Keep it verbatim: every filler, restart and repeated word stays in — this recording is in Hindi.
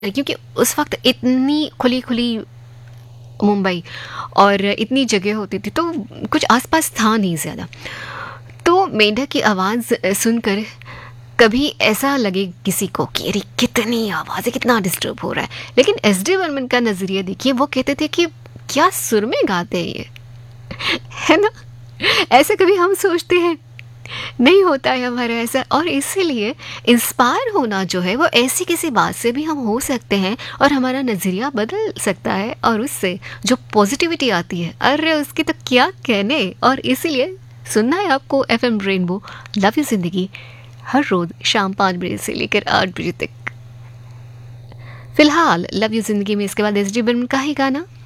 क्योंकि उस वक्त इतनी खुली खुली मुंबई और इतनी जगह होती थी, तो कुछ आसपास था नहीं ज़्यादा। तो मेंढक की आवाज़ सुनकर कभी ऐसा लगे किसी को कि अरे कितनी आवाज़ है, कितना डिस्टर्ब हो रहा है। लेकिन एस डी बर्मन का नज़रिया देखिए, वो कहते थे कि क्या सुर में गाते हैं ये, है ना? ऐसे कभी हम सोचते हैं, नहीं होता है हमारा ऐसा। और इसीलिए इंस्पायर होना जो है वो ऐसी किसी बात से भी हम हो सकते हैं और हमारा नज़रिया बदल सकता है, और उससे जो पॉजिटिविटी आती है, अरे उसकी तो क्या कहने। और इसीलिए सुनना है आपको F M rainbow love you जिंदगी हर रोज़ शाम पाँच बजे से लेकर आठ बजे तक। फिलहाल लव यू जिंदगी में इसके बाद एस डी बर्मन का ही गाना